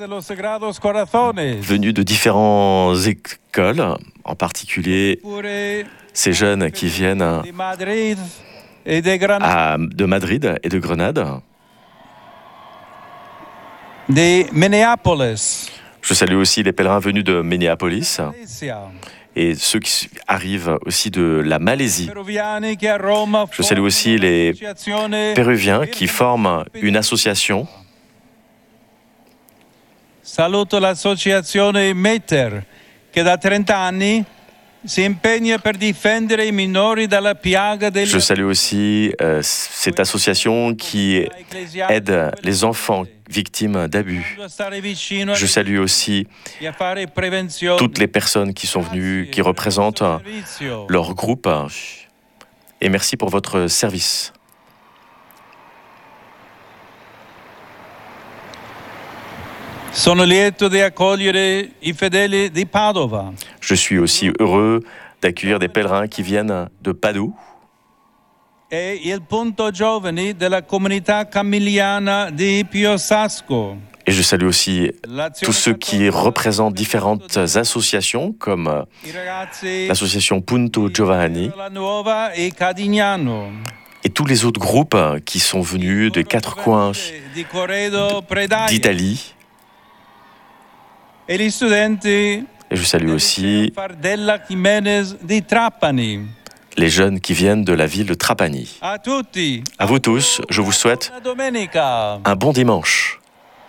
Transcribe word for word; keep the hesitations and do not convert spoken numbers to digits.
venus de différentes écoles, en particulier ces jeunes qui viennent à, de Madrid et de Grenade. Je salue aussi les pèlerins venus de Minneapolis et ceux qui arrivent aussi de la Malaisie. Je salue aussi les Péruviens qui forment une association. Saluto l'associazione Meter, che da trenta anni si impegna per difendere i minori dalla piaga degli... Je salue aussi euh, cette association qui aide les enfants victimes d'abus. Je salue aussi toutes les personnes qui sont venues, qui représentent leur groupe. Et merci pour votre service. Sono lieto di accogliere i fedeli di Padova. Je suis aussi heureux d'accueillir des pèlerins qui viennent de Padoue. E il punto giovani della comunità camiliana di Piossasco. Et je salue aussi tous ceux qui représentent différentes associations comme l'association Punto Giovanni et tous les autres groupes qui sont venus des quatre coins d'Italie. Et je salue aussi les jeunes qui viennent de la ville de Trapani. À vous tous, je vous souhaite un bon dimanche.